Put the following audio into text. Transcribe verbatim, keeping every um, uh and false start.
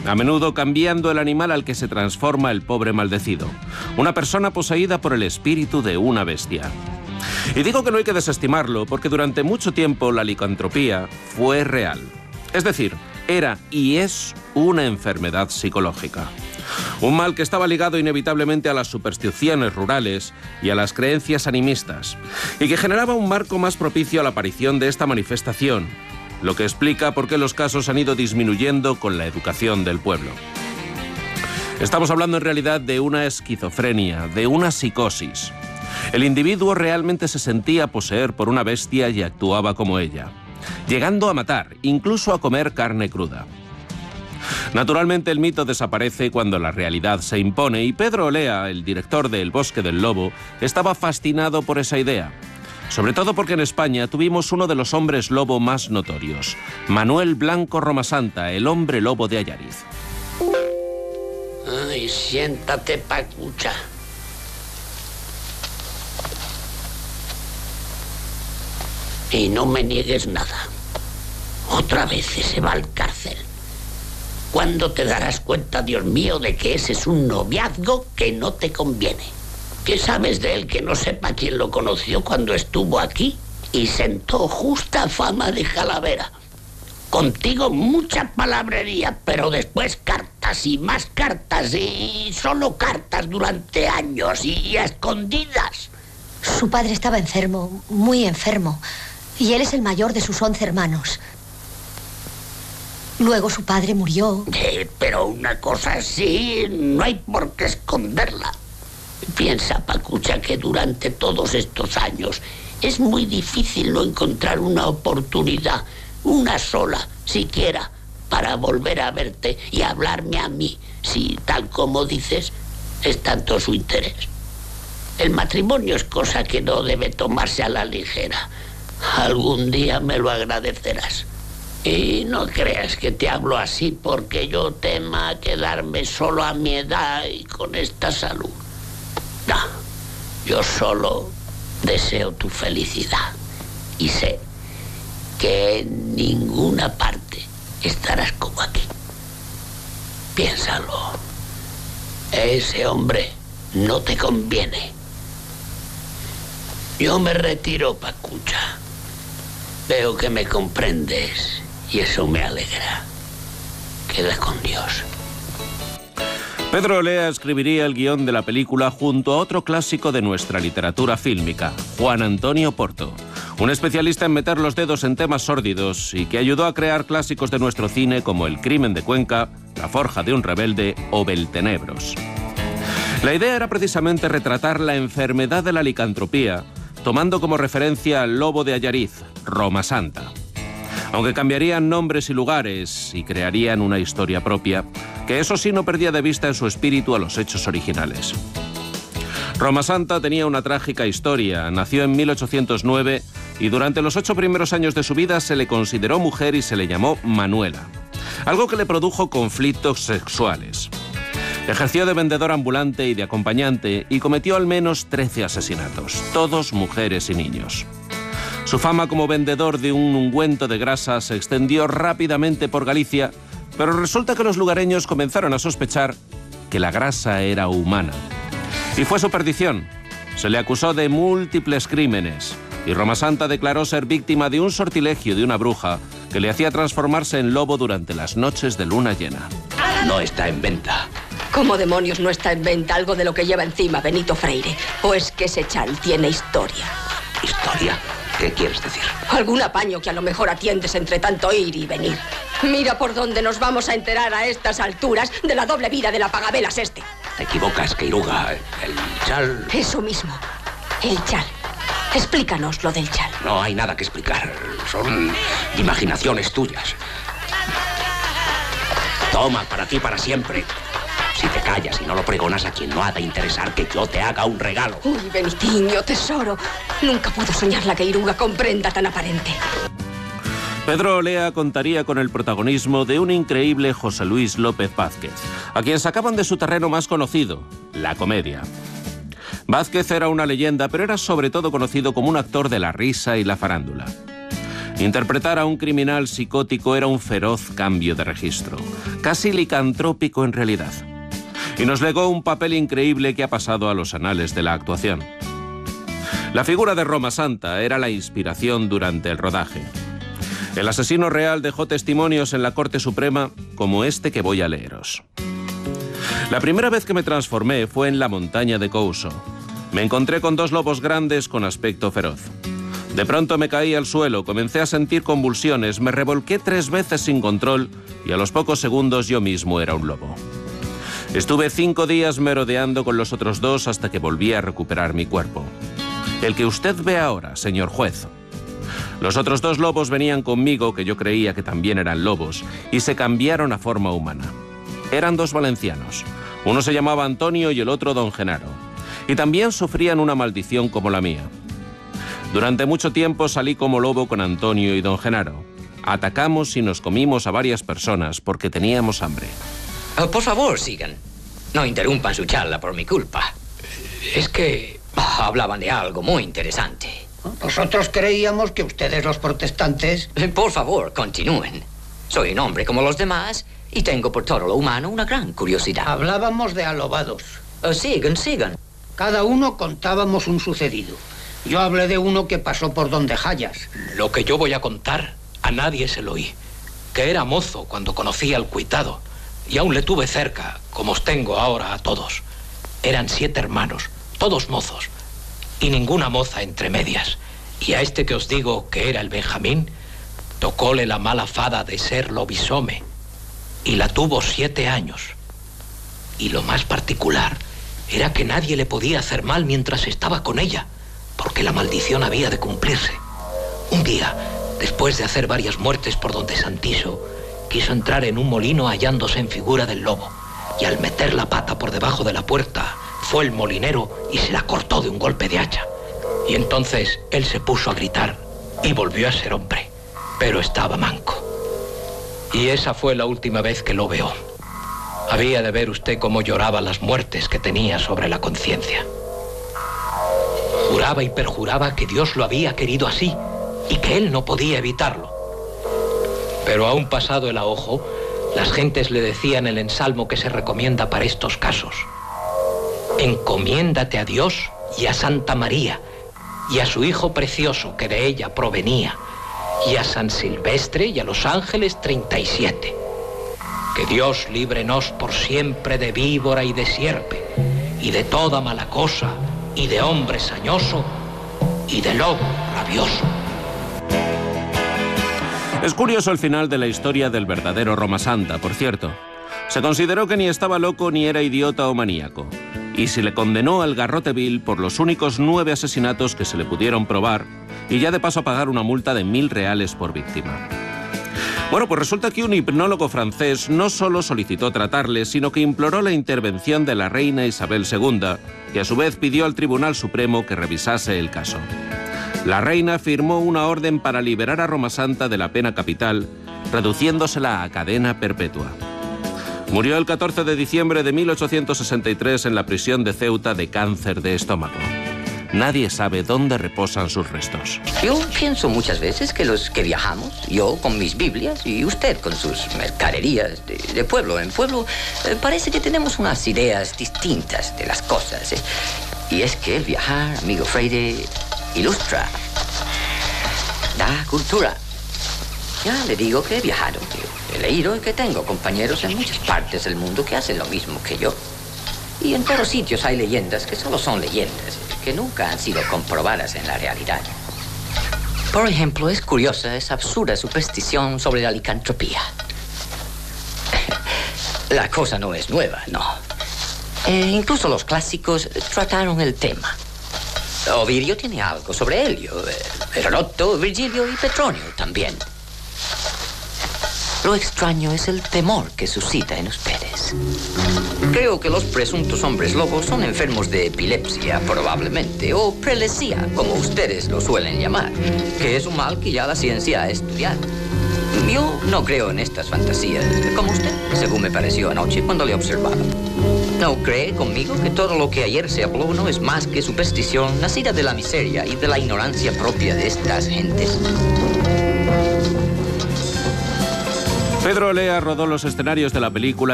a menudo cambiando el animal al que se transforma el pobre maldecido, una persona poseída por el espíritu de una bestia. Y digo que no hay que desestimarlo porque durante mucho tiempo la licantropía fue real. Es decir, era y es una enfermedad psicológica. Un mal que estaba ligado inevitablemente a las supersticiones rurales y a las creencias animistas, y que generaba un marco más propicio a la aparición de esta manifestación, lo que explica por qué los casos han ido disminuyendo con la educación del pueblo. Estamos hablando en realidad de una esquizofrenia, de una psicosis. El individuo realmente se sentía poseer por una bestia y actuaba como ella, llegando a matar, incluso a comer carne cruda. Naturalmente el mito desaparece cuando la realidad se impone y Pedro Olea, el director de El Bosque del Lobo, estaba fascinado por esa idea. Sobre todo porque en España tuvimos uno de los hombres lobo más notorios, Manuel Blanco Romasanta, el hombre lobo de Allariz. Ay, siéntate, Pacucha. Y no me niegues nada. Otra vez se va al cárcel. ¿Cuándo te darás cuenta, Dios mío, de que ese es un noviazgo que no te conviene? ¿Qué sabes de él que no sepa quién lo conoció cuando estuvo aquí y sentó justa fama de calavera? Contigo mucha palabrería, pero después cartas y más cartas y solo cartas durante años y a escondidas. Su padre estaba enfermo, muy enfermo, y él es el mayor de sus once hermanos. Luego su padre murió. Eh, pero una cosa así no hay por qué esconderla. Piensa, Pacucha, que durante todos estos años es muy difícil no encontrar una oportunidad, una sola, siquiera, para volver a verte y hablarme a mí, si, tal como dices, es tanto su interés. El matrimonio es cosa que no debe tomarse a la ligera. Algún día me lo agradecerás. Y no creas que te hablo así porque yo tema quedarme solo a mi edad y con esta salud. No, yo solo deseo tu felicidad y sé que en ninguna parte estarás como aquí. Piénsalo. Ese hombre no te conviene. Yo me retiro, Pacucha. Veo que me comprendes y eso me alegra. Queda con Dios. Pedro Olea escribiría el guión de la película junto a otro clásico de nuestra literatura fílmica, Juan Antonio Porto, un especialista en meter los dedos en temas sórdidos y que ayudó a crear clásicos de nuestro cine como El crimen de Cuenca, La forja de un rebelde o Beltenebros. La idea era precisamente retratar la enfermedad de la licantropía, tomando como referencia al lobo de Allariz, Romasanta. Aunque cambiarían nombres y lugares y crearían una historia propia, que eso sí no perdía de vista en su espíritu a los hechos originales. Romasanta tenía una trágica historia. Nació en mil ochocientos nueve y durante los ocho primeros años de su vida se le consideró mujer y se le llamó Manuela, algo que le produjo conflictos sexuales. Ejerció de vendedor ambulante y de acompañante y cometió al menos trece asesinatos, todos mujeres y niños. Su fama como vendedor de un ungüento de grasa se extendió rápidamente por Galicia, pero resulta que los lugareños comenzaron a sospechar que la grasa era humana. Y fue su perdición. Se le acusó de múltiples crímenes y Romasanta declaró ser víctima de un sortilegio de una bruja que le hacía transformarse en lobo durante las noches de luna llena. No está en venta. ¿Cómo demonios no está en venta algo de lo que lleva encima Benito Freire? ¿O es que ese chal tiene historia? ¿Historia? ¿Qué quieres decir? Algún apaño que a lo mejor atiendes entre tanto ir y venir. Mira por dónde nos vamos a enterar a estas alturas de la doble vida del apagavelas este. Te equivocas, Queiruga. El chal... Eso mismo. El chal. Explícanos lo del chal. No hay nada que explicar. Son imaginaciones tuyas. Toma, para ti para siempre. Si te callas y no lo pregonas, a quien no ha de interesar que yo te haga un regalo. Uy, Benitiño, tesoro. Nunca puedo soñar la Queiruga con prenda tan aparente. Pedro Olea contaría con el protagonismo de un increíble José Luis López Vázquez, a quien sacaban de su terreno más conocido, la comedia. Vázquez era una leyenda, pero era sobre todo conocido como un actor de la risa y la farándula. Interpretar a un criminal psicótico era un feroz cambio de registro, casi licantrópico en realidad. Y nos legó un papel increíble que ha pasado a los anales de la actuación. La figura de Roma Santa era la inspiración durante el rodaje. El asesino real dejó testimonios en la Corte Suprema como este que voy a leeros. La primera vez que me transformé fue en la montaña de Couso. Me encontré con dos lobos grandes con aspecto feroz. De pronto me caí al suelo, comencé a sentir convulsiones, me revolqué tres veces sin control y a los pocos segundos yo mismo era un lobo. Estuve cinco días merodeando con los otros dos hasta que volví a recuperar mi cuerpo. El que usted ve ahora, señor juez. Los otros dos lobos venían conmigo, que yo creía que también eran lobos, y se cambiaron a forma humana. Eran dos valencianos. Uno se llamaba Antonio y el otro Don Genaro. Y también sufrían una maldición como la mía. Durante mucho tiempo salí como lobo con Antonio y Don Genaro. Atacamos y nos comimos a varias personas porque teníamos hambre. Oh, por favor, sigan. No interrumpan su charla por mi culpa. Es que oh, hablaban de algo muy interesante. Nosotros creíamos que ustedes, los protestantes... Por favor, continúen. Soy un hombre como los demás y tengo por todo lo humano una gran curiosidad. Hablábamos de alobados. Oh, sigan, sigan. Cada uno contábamos un sucedido. Yo hablé de uno que pasó por donde Jayas. Lo que yo voy a contar, a nadie se lo oí. Que era mozo cuando conocí al cuitado. Y aún le tuve cerca, como os tengo ahora a todos. Eran siete hermanos, todos mozos. Y ninguna moza entre medias. Y a este que os digo que era el Benjamín, tocóle la mala fada de ser lobisome. Y la tuvo siete años. Y lo más particular era que nadie le podía hacer mal mientras estaba con ella, porque la maldición había de cumplirse. Un día, después de hacer varias muertes por donde Santiso, quiso entrar en un molino hallándose en figura del lobo, y al meter la pata por debajo de la puerta, fue el molinero y se la cortó de un golpe de hacha. Y entonces él se puso a gritar y volvió a ser hombre, pero estaba manco. Y esa fue la última vez que lo veo. Había de ver usted cómo lloraba las muertes que tenía sobre la conciencia. Juraba y perjuraba que Dios lo había querido así y que él no podía evitarlo. Pero aún pasado el ahojo, las gentes le decían el ensalmo que se recomienda para estos casos. Encomiéndate a Dios y a Santa María, y a su Hijo precioso que de ella provenía, y a San Silvestre y a los ángeles treinta y siete. Que Dios líbrenos por siempre de víbora y de sierpe, y de toda mala cosa, y de hombre sañoso, y de lobo rabioso. Es curioso el final de la historia del verdadero Roma Santa, por cierto. Se consideró que ni estaba loco ni era idiota o maníaco. Y se le condenó al garrote vil por los únicos nueve asesinatos que se le pudieron probar, y ya de paso a pagar una multa de mil reales por víctima. Bueno, pues resulta que un hipnólogo francés no solo solicitó tratarle, sino que imploró la intervención de la reina Isabel segunda, que a su vez pidió al Tribunal Supremo que revisase el caso. La reina firmó una orden para liberar a Roma Santa de la pena capital, reduciéndosela a cadena perpetua. Murió el catorce de diciembre de mil ochocientos sesenta y tres en la prisión de Ceuta de cáncer de estómago. Nadie sabe dónde reposan sus restos. Yo pienso muchas veces que los que viajamos, yo con mis Biblias y usted con sus mercaderías de, de pueblo en pueblo, eh, parece que tenemos unas ideas distintas de las cosas. ¿eh? Y es que el viajar, amigo Freire, ilustra, da cultura. Ya le digo que he viajado, que he leído y que tengo compañeros en muchas partes del mundo que hacen lo mismo que yo. Y en todos sitios hay leyendas que solo son leyendas, que nunca han sido comprobadas en la realidad. Por ejemplo, es curiosa esa absurda superstición sobre la licantropía. La cosa no es nueva, no. Eh, incluso los clásicos trataron el tema. Ovidio tiene algo sobre ello, eh, Heródoto, Virgilio y Petronio también. Lo extraño es el temor que suscita en ustedes. Creo que los presuntos hombres lobos son enfermos de epilepsia, probablemente, o prelesía, como ustedes lo suelen llamar, que es un mal que ya la ciencia ha estudiado. Yo no creo en estas fantasías, como usted, según me pareció anoche cuando le observaba. ¿No cree conmigo que todo lo que ayer se habló no es más que superstición nacida de la miseria y de la ignorancia propia de estas gentes? Pedro Olea rodó los escenarios de la película